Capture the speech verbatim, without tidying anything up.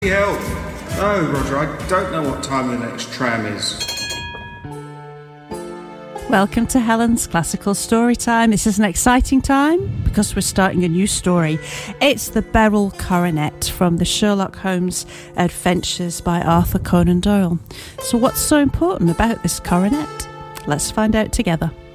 Help! No, Roger, I don't know what time the next tram is. Welcome to Helen's Classical Story Time. This is an exciting time because we're starting a new story. It's the Beryl Coronet from the Sherlock Holmes Adventures by Arthur Conan Doyle. So what's so important about this coronet? Let's find out together.